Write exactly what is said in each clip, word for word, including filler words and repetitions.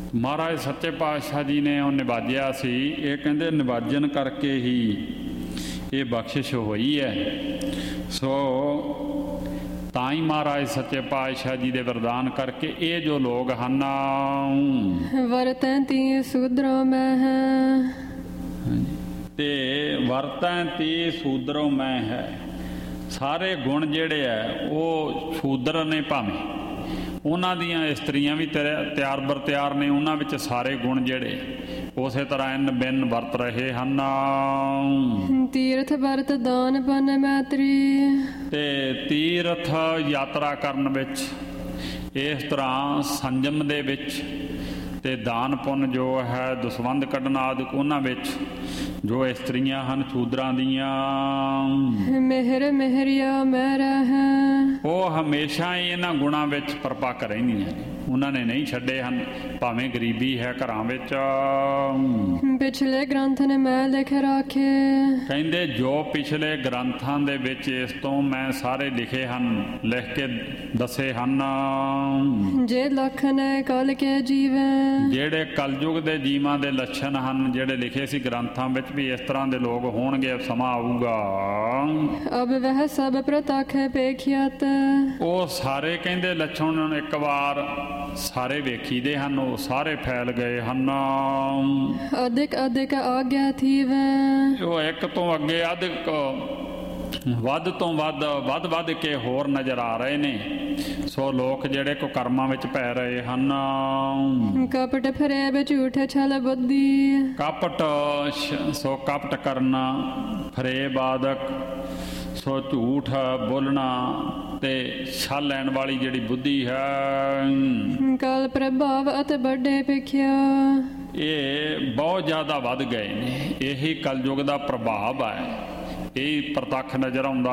ਮਹਾਰਾਜ ਸੱਚੇ ਪਾਤਸ਼ਾਹ ਜੀ ਨੇ ਉਹ ਨਿਵਾਜਿਆ ਸੀ। ਇਹ ਕਹਿੰਦੇ ਨਿਵਾਜਨ ਕਰਕੇ ਹੀ ਇਹ ਬਖਸ਼ਿਸ਼ ਹੋਈ ਹੈ। ਸੋ ਤਾਂ ਹੀ ਮਹਾਰਾਜ ਸੱਚੇ ਪਾਤਸ਼ਾਹ ਜੀ ਦੇ ਵਰਦਾਨ ਕਰਕੇ ਇਹ ਜੋ ਲੋਕ ਹਨ ਵਰਤੈ ਤੀ ਸੂਦਰੋ ਮੈਂ ਹੈ ਤੇ ਵਰਤੈ ਤੀ ਸੂਦਰੋ ਮੈਂ ਹੈ। ਸਾਰੇ ਗੁਣ ਜਿਹੜੇ ਹੈ ਉਹ ਸ਼ੂਦਰ ਨੇ, ਭਾਵੇਂ ਉਹਨਾਂ ਦੀਆਂ ਇਸਤਰੀਆਂ ਵੀ ਤਿਆਰ ਬਰ ਤਿਆਰ ਨੇ, ਉਹਨਾਂ ਵਿੱਚ ਸਾਰੇ ਗੁਣ ਜਿਹੜੇ ਉਸੇ ਤਰ੍ਹਾਂ ਇੰਨ ਬਿੰਨ ਵਰਤ ਰਹੇ ਹਨ। ਤੀਰਥ ਵਰਤ ਦਾਨ ਪੁੰਨ ਮੈਤਰੀ ਤੇ ਤੀਰਥ ਯਾਤਰਾ ਕਰਨ ਵਿੱਚ, ਇਸ ਤਰ੍ਹਾਂ ਸੰਜਮ ਦੇ ਵਿੱਚ ਤੇ ਦਾਨ ਪੁੰਨ ਜੋ ਹੈ ਦਸਵੰਧ ਕੱਢਣ ਆਦਿ ਉਹਨਾਂ ਵਿੱਚ ਜੋ ਇਸਤਰੀਆਂ ਹਨ ਸ਼ੂਦਰਾਂ ਦੀਆਂ, ਮਿਹਰ ਮਿਹਰਿਆ ਮਹਿਰਾ ਹੈ, ਉਹ ਹਮੇਸ਼ਾ ਹੀ ਇਹਨਾਂ ਗੁਣਾਂ ਵਿੱਚ ਪਰਪੱਕ ਰਹਿੰਦੀਆਂ ਨੇ। ਉਹਨਾਂ ਨੇ ਨਹੀਂ ਛੱਡੇ ਹਨ, ਭਾਵੇਂ ਗਰੀਬੀ ਹੈ ਘਰਾਂ ਵਿੱਚ। ਪਿਛਲੇ ਗ੍ਰੰਥ ਨੇ ਮੈਂ ਲਿਖ ਰੱਖੇ, ਕਹਿੰਦੇ ਜੋ ਪਿਛਲੇ ਗ੍ਰੰਥਾਂ ਦੇ ਵਿੱਚ ਇਸ ਤੋਂ ਮੈਂ ਸਾਰੇ ਲਿਖੇ ਹਨ, ਲਿਖ ਕੇ ਦੱਸੇ ਹਨ। ਜੇ ਲਖਨ ਕਲ ਕੇ ਜੀਵੈ, ਜਿਹੜੇ ਕਲਯੁਗ ਦੇ ਜੀਵਾਂ ਦੇ ਲੱਛਣ ਹਨ ਜਿਹੜੇ ਲਿਖੇ ਸੀ ਗ੍ਰੰਥਾਂ ਵਿੱਚ ਵੀ ਇਸ ਤਰ੍ਹਾਂ ਦੇ ਲੋਕ ਹੋਣਗੇ, ਸਮਾਂ ਆਊਗਾ। ਅਬ ਵਹ ਸਭ ਪ੍ਰਤੱਖ ਪੇਖਿਆਤ, ਉਹ ਸਾਰੇ ਕਹਿੰਦੇ ਲੱਛਣ ਇੱਕ ਵਾਰ ਸਾਰੇ ਵੇਖੀਦੇ ਹਨ, ਉਹ ਸਾਰੇ ਫੈਲ ਗਏ ਹਨ। ਅਧਿਕ ਅਧਿਕ ਆਗਿਆ ਥੀਵੈ, ਉਹ ਇੱਕ ਤੋਂ ਅੱਗੇ ਅਧਿਕ ਵੱਧ ਤੋਂ ਵੱਧ ਵੱਧ ਵੱਧ ਕੇ ਹੋਰ ਨਜ਼ਰ ਆ ਰਹੇ ਨੇ। ਸੋ ਲੋਕ ਜਿਹੜੇ ਕੋ ਕਰਮਾਂ ਵਿੱਚ ਪੈ ਰਹੇ ਹਨ। ਕਪਟ ਫਰੇਬ ਝੂਠ ਛਲ ਬੁੱਧੀ, ਕਪਟ ਸੋ ਕਪਟ ਕਰਨਾ, ਫਰੇਬ ਆਦਿਕ ਸੋ ਝੂਠ ਬੋਲਣਾ ਤੇ ਛਲ ਲੈਣ ਵਾਲੀ ਜਿਹੜੀ ਬੁੱਧੀ ਹੈ। ਕਾਲ ਪ੍ਰਭਾਵ ਅਤੇ ਵੱਡੇ ਭਿਖਿਆ, ਇਹ ਬਹੁਤ ਜ਼ਿਆਦਾ ਵੱਧ ਗਏ ਨੇ। ਇਹੀ ਕਲਯੁਗ ਦਾ ਪ੍ਰਭਾਵ ਹੈ, ਇਹ ਪ੍ਰਤੱਖ ਨਜ਼ਰ ਆਉਂਦਾ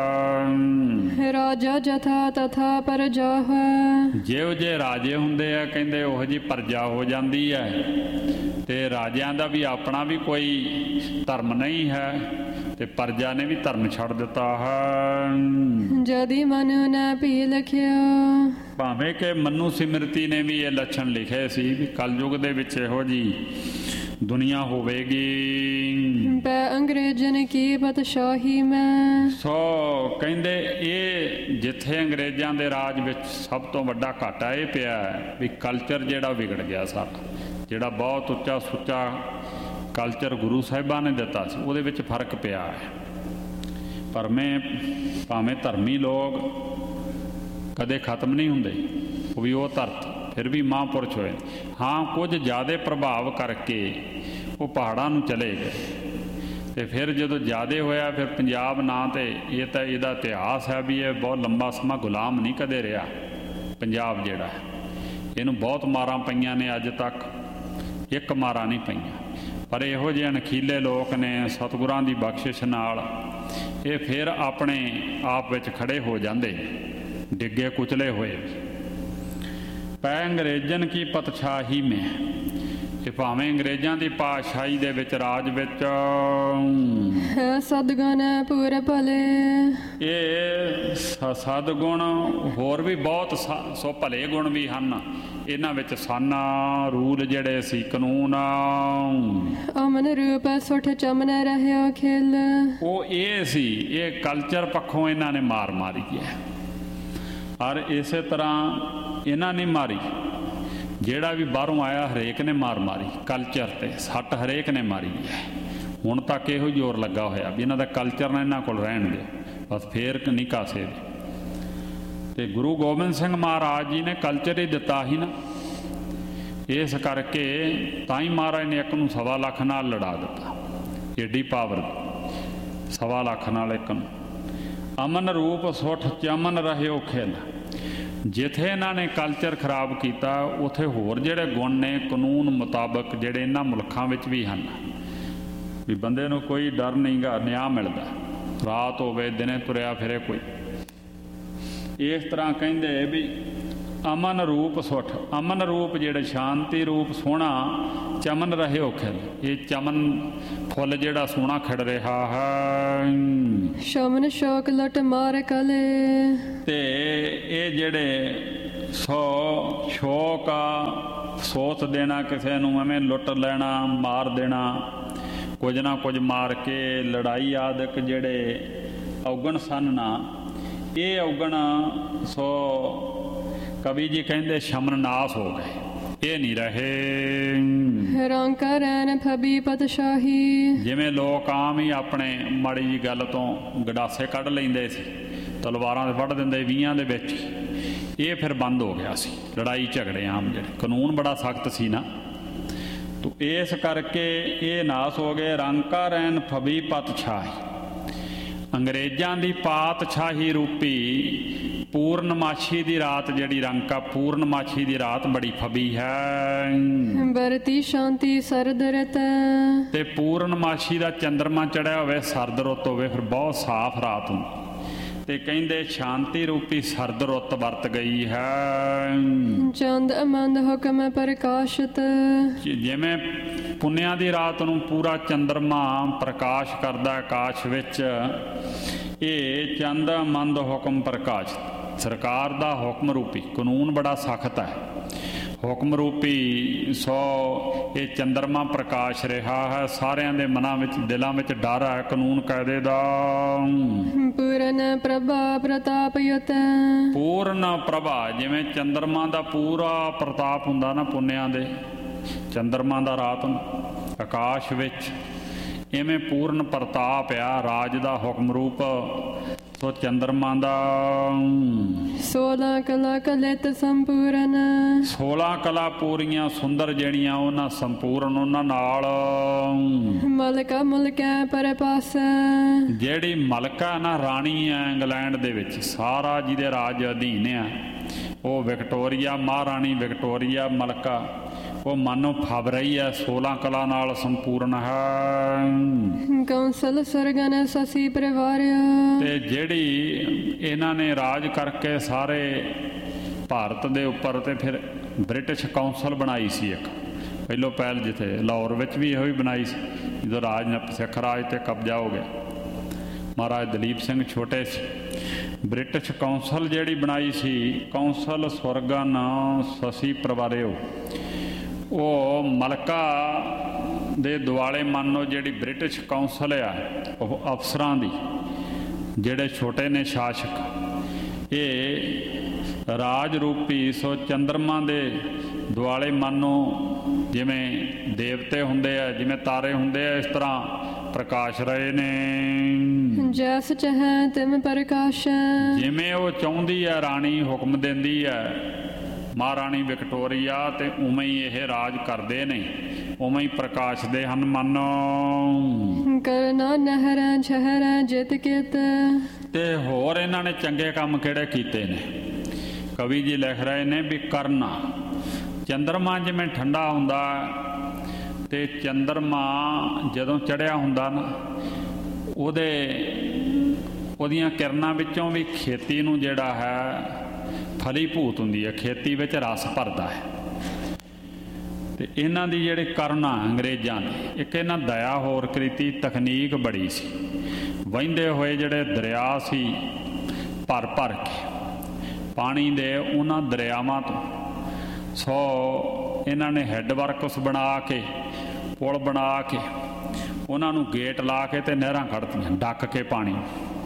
ਹੈ। ਰਾਜਾ ਜਥਾ ਤਥਾ ਪਰਜਾ ਹੈ, ਜਿਹੋ ਜਿਹੇ ਰਾਜੇ ਹੁੰਦੇ ਆ ਕਹਿੰਦੇ ਉਹੋ ਜਿਹੀ ਪ੍ਰਜਾ ਹੋ ਜਾਂਦੀ ਹੈ। ਤੇ ਰਾਜਿਆਂ ਦਾ ਵੀ ਆਪਣਾ ਵੀ ਕੋਈ ਧਰਮ ਨਹੀਂ ਹੈ ਤੇ ਪ੍ਰਜਾ ਨੇ ਵੀ ਧਰਮ ਛੱਡ ਦਿੱਤਾ ਹੈ। ਜਦੀ ਮਨੁ ਨ ਭੀ ਲਿਖਿਆ, ਭਾਵੇਂ ਕਿ ਮਨੂ ਸਿਮਰਤੀ ਨੇ ਵੀ ਇਹ ਲੱਛਣ ਲਿਖੇ ਸੀ ਵੀ ਕਲਯੁਗ ਦੇ ਵਿੱਚ ਇਹੋ ਜਿਹੀ ਦੁਨੀਆ ਹੋਵੇਗੀ। ਪੈ ਅੰਗਰੇਜ਼ਨ ਕੀ ਬਦਸ਼ਾਹੀ ਮੈਂ, ਸੋ ਕਹਿੰਦੇ ਇਹ ਜਿੱਥੇ ਅੰਗਰੇਜ਼ਾਂ ਦੇ ਰਾਜ ਵਿੱਚ ਸਭ ਤੋਂ ਵੱਡਾ ਘਾਟਾ ਇਹ ਪਿਆ ਵੀ ਕਲਚਰ ਜਿਹੜਾ ਵਿਗੜ ਗਿਆ ਸਾਡਾ, ਜਿਹੜਾ ਬਹੁਤ ਉੱਚਾ ਸੁੱਚਾ ਕਲਚਰ ਗੁਰੂ ਸਾਹਿਬਾਂ ਨੇ ਦਿੱਤਾ ਸੀ, ਉਹਦੇ ਵਿੱਚ ਫਰਕ ਪਿਆ ਹੈ। ਪਰ ਮੈਂ ਭਾਵੇਂ ਧਰਮੀ ਲੋਕ ਕਦੇ ਖਤਮ ਨਹੀਂ ਹੁੰਦੇ, ਉਹ ਵੀ ਉਹ ਧਰਤ ਫਿਰ ਵੀ ਮਹਾਂਪੁਰਸ਼ ਹੋਏ। ਹਾਂ, ਕੁਝ ਜ਼ਿਆਦਾ ਪ੍ਰਭਾਵ ਕਰਕੇ ਉਹ ਪਹਾੜਾਂ ਨੂੰ ਚਲੇ ਗਏ ਤੇ ਫਿਰ ਜਦੋਂ ਜ਼ਿਆਦਾ ਹੋਇਆ ਫਿਰ ਪੰਜਾਬ ਨਾਂ ਤੇ ਇਹ ਤਾਂ ਇਹਦਾ ਇਤਿਹਾਸ ਹੈ ਵੀ ਇਹ ਬਹੁਤ ਲੰਬਾ ਸਮਾਂ ਗੁਲਾਮ ਨਹੀਂ ਕਦੇ ਰਿਹਾ। ਪੰਜਾਬ ਜਿਹੜਾ ਹੈ ਇਹਨੂੰ ਬਹੁਤ ਮਾਰਾਂ ਪਈਆਂ ਨੇ, ਅੱਜ ਤੱਕ ਇੱਕ ਮਾਰਾਂ ਨਹੀਂ ਪਈਆਂ। ਪਰ ਇਹੋ ਜਿਹੇ ਅਣਖੀਲੇ ਲੋਕ ਨੇ ਸਤਿਗੁਰਾਂ ਦੀ ਬਖਸ਼ਿਸ਼ ਨਾਲ ਇਹ ਫਿਰ ਆਪਣੇ ਆਪ ਵਿੱਚ ਖੜੇ ਹੋ ਜਾਂਦੇ, ਡਿੱਗੇ ਕੁਚਲੇ ਹੋਏ। ਪੈ ਅੰਗਰੇਜ਼ਨ ਕੀ ਪਤਸ਼ਾਹੀ ਮੈਂ, ਇਹ ਭਾਵੇਂ ਅੰਗਰੇਜ਼ਾਂ ਦੀ ਪਾਤਸ਼ਾਹੀ ਦੇ ਵਿੱਚ ਰਾਜ ਵਿੱਚ ਹੈ ਸਦਗੁਣ ਪੂਰ ਭਲੇ, ਇਹ ਸਦਗੁਣ ਹੋਰ ਵੀ ਬਹੁਤ ਸੋ ਭਲੇ ਗੁਣ ਵੀ ਹਨ ਇਹਨਾਂ ਵਿੱਚ ਸਨ। ਰੂਲ ਜਿਹੜੇ ਸੀ, ਕਾਨੂੰਨ, ਅਮਨ ਰੂਪ ਸੁਠ ਚਮਨ ਰਹਿਓ ਖੇਲ, ਉਹ ਇਹ ਸੀ। ਇਹ ਕਲਚਰ ਪੱਖੋਂ ਇਹਨਾਂ ਨੇ ਮਾਰ ਮਾਰੀ ਹੈ। ਔਰ ਇਸੇ ਤਰ੍ਹਾਂ ਇਹਨਾਂ ਨੇ ਮਾਰੀ, ਜਿਹੜਾ ਵੀ ਬਾਹਰੋਂ ਆਇਆ ਹਰੇਕ ਨੇ ਮਾਰ ਮਾਰੀ, ਕਲਚਰ ਤੇ ਸੱਟ ਹਰੇਕ ਨੇ ਮਾਰੀ ਹੈ। ਹੁਣ ਤੱਕ ਇਹੋ ਜ਼ੋਰ ਲੱਗਾ ਹੋਇਆ ਵੀ ਇਹਨਾਂ ਦਾ ਕਲਚਰ ਨਾ ਇਹਨਾਂ ਕੋਲ ਰਹਿਣ ਦੇ, ਬਸ ਫੇਰ ਨਹੀਂ ਕਾਸੇ ਦੇ। ਤੇ ਗੁਰੂ ਗੋਬਿੰਦ ਸਿੰਘ ਮਹਾਰਾਜ ਜੀ ਨੇ ਕਲਚਰ ਹੀ ਦਿੱਤਾ ਸੀ ਨਾ, ਇਸ ਕਰਕੇ ਤਾਂ ਹੀ ਮਹਾਰਾਜ ਨੇ ਇੱਕ ਨੂੰ ਸਵਾ ਲੱਖ ਨਾਲ ਲੜਾ ਦਿੱਤਾ। ਏਡੀ ਪਾਵਰ, ਸਵਾ ਲੱਖ ਨਾਲ ਇੱਕ ਨੂੰ। ਅਮਨ ਰੂਪ ਸੁੱਠ ਚਮਨ ਰਹਿਓ ਖਿਲ, ਜਿੱਥੇ ਇਹਨਾਂ ਨੇ ਕਲਚਰ ਖਰਾਬ ਕੀਤਾ ਉੱਥੇ ਹੋਰ ਜਿਹੜੇ ਗੁਣ ਨੇ ਕਾਨੂੰਨ ਮੁਤਾਬਕ ਜਿਹੜੇ ਇਹਨਾਂ ਮੁਲਕਾਂ ਵਿੱਚ ਵੀ ਹਨ ਵੀ ਬੰਦੇ ਨੂੰ ਕੋਈ ਡਰ ਨਹੀਂ ਗਾ, ਨਿਆਂ ਮਿਲਦਾ, ਰਾਤ ਹੋਵੇ ਦਿਨੇ ਤੁਰਿਆ ਫਿਰੇ ਕੋਈ। ਇਸ ਤਰ੍ਹਾਂ ਕਹਿੰਦੇ ਵੀ ਅਮਨ ਰੂਪ ਸੁੱਠ, ਅਮਨ ਰੂਪ ਜਿਹੜੇ ਸ਼ਾਂਤੀ ਰੂਪ ਸੋਹਣਾ, ਚਮਨ ਰਹਿਓ ਖਿਲ, ਇਹ ਚਮਨ ਫੁੱਲ ਜਿਹੜਾ ਸੋਹਣਾ ਖਿੜ ਰਿਹਾ ਹੈ। ਸ਼ਮਨ ਸ਼ੋਕ ਲਟ ਮਾਰ ਕਲੇ, ਤੇ ਇਹ ਜਿਹੜੇ ਸੋ ਸ਼ੋਕ ਸੋਚ ਦੇਣਾ, ਕਿਸੇ ਨੂੰ ਐਵੇਂ ਲੁੱਟ ਲੈਣਾ, ਮਾਰ ਦੇਣਾ, ਕੁਝ ਨਾ ਕੁਝ ਮਾਰ ਕੇ, ਲੜਾਈ ਆਦਿਕ ਜਿਹੜੇ ਔਗਣ ਸਨ ਨਾ, ਇਹ ਔਗਣ ਸੋ ਕਵੀ ਜੀ ਕਹਿੰਦੇ ਸ਼ਮਨ ਨਾਸ ਹੋ ਗਏ, ਇਹ ਨਹੀਂ ਰਹੇ। ਰੰਕਾ ਰੈਨ ਫਬੀ ਪਤਸ਼ਾਹੀ, ਜਿਵੇਂ ਲੋਕ ਆਮ ਹੀ ਆਪਣੇ ਮਾੜੀ ਜੀ ਗੱਲ ਤੋਂ ਗਡਾਸੇ ਕੱਢ ਲੈਂਦੇ ਸੀ, ਤਲਵਾਰਾਂ 'ਤੇ ਵੱਢ ਦਿੰਦੇ ਵੀਹਾਂ ਦੇ ਵਿੱਚ, ਇਹ ਫਿਰ ਬੰਦ ਹੋ ਗਿਆ ਸੀ। ਲੜਾਈ ਝਗੜੇ ਆਮ ਜਿਹੜੇ ਕਾਨੂੰਨ ਬੜਾ ਸਖਤ ਸੀ ਨਾ, ਤੋ ਇਸ ਕਰਕੇ ਇਹ ਨਾਸ ਹੋ ਗਏ। ਰੰਕਾ ਰੈਨ ਫਬੀ ਪਤਸ਼ਾਹੀ, ਅੰਗਰੇਜ਼ਾਂ ਦੀ ਪਾਤਸ਼ਾਹੀ ਰੂਪੀ ਪੂਰਨਮਾਸ਼ੀ ਦੀ ਰਾਤ, ਜਿਹੜੀ ਰੰਕਾ ਪੂਰਨਮਾਸ਼ੀ ਦੀ ਰਾਤ ਬੜੀ ਫਬੀ ਹੈ। ਬਰਤੀ ਸ਼ਾਂਤੀ ਸਰਦ ਰਤ, ਤੇ ਪੂਰਨਮਾਸ਼ੀ ਦਾ ਚੰਦਰਮਾ ਚੜਿਆ ਹੋਵੇ, ਸਰਦ ਰੁੱਤ ਹੋਵੇ, ਫਿਰ ਬਹੁਤ ਸਾਫ਼ ਰਾਤ ਹੁੰਦੀ, ਤੇ ਕਹਿੰਦੇ ਸ਼ਾਂਤੀ ਰੂਪੀ ਸਰਦ ਰੁੱਤ ਵਰਤ ਗਈ ਹੈ। ਚੰਦ ਅਮੰਦ ਹੁਕਮ ਪ੍ਰਕਾਸ਼ਤ, ਜਿਵੇਂ ਪੁੰਨਿਆਂ ਦੀ ਰਾਤ ਨੂੰ ਪੂਰਾ ਚੰਦਰਮਾ ਪ੍ਰਕਾਸ਼ ਕਰਦਾ ਆਕਾਸ਼ ਵਿੱਚ, ਇਹ ਚੰਦ ਮੰਦ ਹੁਕਮ ਪ੍ਰਕਾਸ਼, ਸਰਕਾਰ ਦਾ ਹੁਕਮ ਰੂਪੀ ਕਾਨੂੰਨ ਬੜਾ ਸਖਤ ਹੈ, ਹੁਕਮ ਰੂਪੀ ਸੋ ਇਹ ਚੰਦਰਮਾ ਪ੍ਰਕਾਸ਼ ਰਿਹਾ ਹੈ। ਸਾਰਿਆਂ ਦੇ ਮਨਾਂ ਵਿੱਚ, ਦਿਲਾਂ ਵਿੱਚ ਡਰ ਹੈ ਕਾਨੂੰਨ ਕਾਇਦੇ ਦਾ। ਪੂਰਨ ਪ੍ਰਭਾ ਪ੍ਰਤਾਪ ਯੁਤ, ਪੂਰਨ ਪ੍ਰਭਾ, ਜਿਵੇਂ ਚੰਦਰਮਾ ਦਾ ਪੂਰਾ ਪ੍ਰਤਾਪ ਹੁੰਦਾ ਨਾ ਪੁੰਨਿਆਂ ਦੇ, ਚੰਦਰਮਾ ਦਾ ਰਾਤ ਨੂੰ ਆਕਾਸ਼ ਵਿੱਚ, ਇਵੇਂ ਪੂਰਨ ਪ੍ਰਤਾਪ ਆ ਰਾਜ ਦਾ ਹੁਕਮ ਰੂਪ ਸੋ ਚੰਦਰਮਾ ਦਾ। ਸੋਲਾਂ ਕਲਾ ਕਲਿਤ ਸੰਪੂਰਨ, ਸੋਲਾਂ ਕਲਾ ਪੂਰੀਆਂ ਸੁੰਦਰ ਜਿਹੜੀਆਂ ਉਹਨਾਂ ਸੰਪੂਰਨ, ਉਹਨਾਂ ਨਾਲ ਮਲਕਾ ਮੁਲਕੈ ਪਰਪਾਸ, ਜਿਹੜੀ ਮਲਕਾ ਨਾ ਰਾਣੀ ਹੈ ਇੰਗਲੈਂਡ ਦੇ ਵਿੱਚ, ਸਾਰਾ ਜਿਹਦੇ ਰਾਜ ਅਧੀਨ ਆ, ਉਹ ਵਿਕਟੋਰੀਆ, ਮਹਾਰਾਣੀ ਵਿਕਟੋਰੀਆ ਮਲਕਾ, ਉਹ ਮਾਨੋ ਫਬ ਰਹੀ ਹੈ, ਸੋਲਾਂ ਕਲਾ ਨਾਲ ਸੰਪੂਰਨ ਹੈ। ਕੌਂਸਲ ਸਰਗਨ ਸਸੀ ਪਰਿਵਾਰਿਆ, ਤੇ ਜਿਹੜੀ ਇਹਨਾਂ ਨੇ ਰਾਜ ਕਰਕੇ ਸਾਰੇ ਭਾਰਤ ਦੇ ਉੱਪਰ, ਤੇ ਫਿਰ ਬ੍ਰਿਟਿਸ਼ ਕੌਂਸਲ ਬਣਾਈ ਸੀ ਇੱਕ, ਪਹਿਲੋਂ ਪਹਿਲ ਜਿੱਥੇ ਲਾਹੌਰ ਵਿੱਚ ਵੀ ਇਹੋ ਹੀ ਬਣਾਈ ਸੀ, ਜਦੋਂ ਰਾਜ ਨੇ ਸਿੱਖ ਰਾਜ 'ਤੇ ਕਬਜ਼ਾ ਹੋ ਗਿਆ, ਮਹਾਰਾਜ ਦਲੀਪ ਸਿੰਘ ਛੋਟੇ ਸੀ। ਬ੍ਰਿਟਿਸ਼ ਕੌਂਸਲ ਜਿਹੜੀ ਬਣਾਈ ਸੀ, ਕੌਂਸਲ ਸਰਗਨ ਸਸੀ ਪਰਿਵਾਰਿਓ, ਉਹ ਮਲਕਾ ਦੇ ਦੁਆਲੇ ਮੰਨੋ ਜਿਹੜੀ ਬ੍ਰਿਟਿਸ਼ ਕੌਂਸਲ ਆ, ਉਹ ਅਫਸਰਾਂ ਦੀ, ਜਿਹੜੇ ਛੋਟੇ ਨੇ ਸ਼ਾਸਕ, ਇਹ ਰਾਜ ਰੂਪੀ ਸੋ ਚੰਦਰਮਾ ਦੇ ਦੁਆਲੇ ਮੰਨੋ, ਜਿਵੇਂ ਦੇਵਤੇ ਹੁੰਦੇ ਆ, ਜਿਵੇਂ ਤਾਰੇ ਹੁੰਦੇ ਆ, ਇਸ ਤਰ੍ਹਾਂ ਪ੍ਰਕਾਸ਼ ਰਹੇ ਨੇ। ਜੈਸ ਚਾਹੈ ਤਿਮ ਪ੍ਰਕਾਸ਼, ਜਿਵੇਂ ਉਹ ਚਾਹੁੰਦੀ ਹੈ ਰਾਣੀ, ਹੁਕਮ ਦਿੰਦੀ ਹੈ ਮਹਾਰਾਣੀ ਵਿਕਟੋਰੀਆ, ਤੇ ਉਵੇਂ ਹੀ ਇਹ ਰਾਜ ਕਰਦੇ ਨੇ, ਉਵੇਂ ਹੀ ਪ੍ਰਕਾਸ਼ਦੇ ਹਨ ਮਨ। ਕਰਨਾ ਨਹਿਰਾਂ ਛਹਿਰਾਂ ਜਿਤ ਕਿਤ, ਤੇ ਹੋਰ ਇਹਨਾਂ ਨੇ ਚੰਗੇ ਕੰਮ ਕਿਹੜੇ ਕੀਤੇ ਨੇ, ਕਵੀ ਜੀ ਲਿਖ ਰਹੇ ਨੇ ਵੀ ਕਰਨਾ, ਚੰਦਰਮਾ ਜਿਵੇਂ ਠੰਡਾ ਹੁੰਦਾ, ਤੇ ਚੰਦਰਮਾ ਜਦੋਂ ਚੜ੍ਹਿਆ ਹੁੰਦਾ ਨਾ, ਉਹਦੇ ਉਹਦੀਆਂ ਕਿਰਨਾਂ ਵਿੱਚੋਂ ਵੀ ਖੇਤੀ ਨੂੰ ਜਿਹੜਾ ਹੈ ਫਲੀਭੂਤ ਹੁੰਦੀ ਹੈ, ਖੇਤੀ ਵਿੱਚ ਰਸ ਭਰਦਾ ਹੈ। ਤੇ ਇਹਨਾਂ ਦੀ ਜਿਹੜੇ ਕਰਨਾ ਅੰਗਰੇਜ਼ਾਂ ਨੇ, ਇੱਕ ਇਹਨਾਂ ਦਇਆ ਹੋਰ ਕ੍ਰਿਤੀ ਤਕਨੀਕ ਬੜੀ ਸੀ, ਵਹਿੰਦੇ ਹੋਏ ਜਿਹੜੇ ਦਰਿਆ ਸੀ ਭਰ ਭਰ ਕੇ ਪਾਣੀ ਦੇ, ਉਹਨਾਂ ਦਰਿਆਵਾਂ ਤੋਂ ਸੋ ਇਹਨਾਂ ਨੇ ਹੈੱਡ ਵਰਕਸ ਬਣਾ ਕੇ, ਪੁਲ ਬਣਾ ਕੇ, ਉਹਨਾਂ ਨੂੰ ਗੇਟ ਲਾ ਕੇ ਤੇ ਨਹਿਰਾਂ ਕੱਢਤੀਆਂ ਡੱਕ ਕੇ ਪਾਣੀ।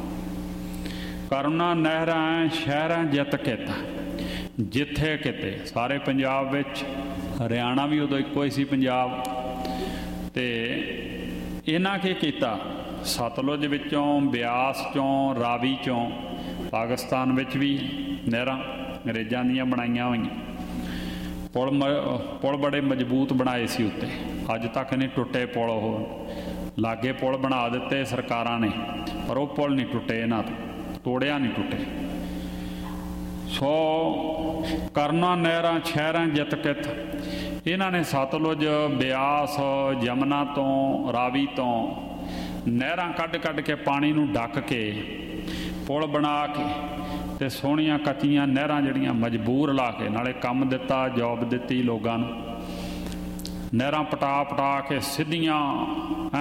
ਕਰਨਾ ਨਹਿਰਾਂ ਸ਼ਹਿਰਾਂ ਜਿੱਤ ਕਿਤ, ਜਿੱਥੇ ਕਿਤੇ, ਸਾਰੇ ਪੰਜਾਬ ਵਿੱਚ, ਹਰਿਆਣਾ ਵੀ ਉਦੋਂ ਇੱਕੋ ਹੀ ਸੀ ਪੰਜਾਬ। ਤੇ ਇਹਨਾਂ ਕੀ ਕੀਤਾ, ਸਤਲੁਜ ਵਿੱਚੋਂ, ਬਿਆਸ ਚੋਂ, ਰਾਵੀ ਚੋਂ, ਪਾਕਿਸਤਾਨ ਵਿੱਚ ਵੀ ਨਹਿਰਾਂ ਅੰਗਰੇਜ਼ਾਂ ਦੀਆਂ ਬਣਾਈਆਂ ਹੋਈਆਂ, ਪੁਲ ਮ ਪੁਲ ਬੜੇ ਮਜ਼ਬੂਤ ਬਣਾਏ ਸੀ ਉੱਤੇ, ਅੱਜ ਤੱਕ ਨਹੀਂ ਟੁੱਟੇ ਪੁਲ। ਉਹ ਲਾਗੇ ਪੁਲ ਬਣਾ ਦਿੱਤੇ ਸਰਕਾਰਾਂ ਨੇ, ਪਰ ਉਹ ਪੁਲ ਨਹੀਂ ਟੁੱਟੇ, ਇਹਨਾਂ ਤੋਂ ਤੋੜਿਆ ਨਹੀਂ, ਟੁੱਟੇ। ਸੋ ਕਰਨਾ ਨਹਿਰਾਂ ਸ਼ਹਿਰਾਂ ਜਿੱਤ ਕਿਤ, ਇਹਨਾਂ ਨੇ ਸਤਲੁਜ, ਬਿਆਸ, ਯਮਨਾ ਤੋਂ, ਰਾਵੀ ਤੋਂ ਨਹਿਰਾਂ ਕੱਢ ਕੱਢ ਕੇ ਪਾਣੀ ਨੂੰ ਡੱਕ ਕੇ, ਪੁਲ ਬਣਾ ਕੇ, ਤੇ ਸੋਹਣੀਆਂ ਕੱਚੀਆਂ ਨਹਿਰਾਂ ਜਿਹੜੀਆਂ ਮਜਬੂਰ ਲਾ ਕੇ, ਨਾਲੇ ਕੰਮ ਦਿੱਤਾ, ਜੋਬ ਦਿੱਤੀ ਲੋਕਾਂ ਨੂੰ। ਨਹਿਰਾਂ ਪਟਾ ਪਟਾ ਕੇ ਸਿੱਧੀਆਂ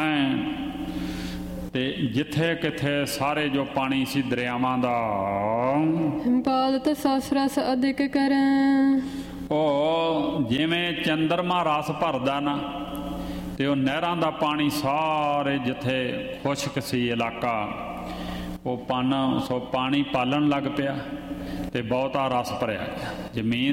ਐਂ, ਤੇ ਜਿੱਥੇ ਕਿੱਥੇ ਸਾਰੇ ਜੋ ਪਾਣੀ ਸੀ ਦਰਿਆਵਾਂ ਦਾ, ਪਾਲਤ ਸਸ ਰਸ ਅਧਿਕ ਕਰੈ। ਉਹ ਜਿਵੇਂ ਚੰਦਰਮਾ ਰਸ ਭਰਦਾ ਨਾ, ਤੇ ਉਹ ਨਹਿਰਾਂ ਦਾ ਪਾਣੀ ਸਾਰੇ ਜਿੱਥੇ ਖੁਸ਼ਕ ਸੀ ਇਲਾਕਾ, ਉਹ ਪਨ ਸੋ ਪਾਣੀ ਪਾਲਣ ਲੱਗ ਪਿਆ ਤੇ ਬਹੁਤਾ ਰਸ ਭਰਿਆ ਗਿਆ। ਜ਼ਮੀਨ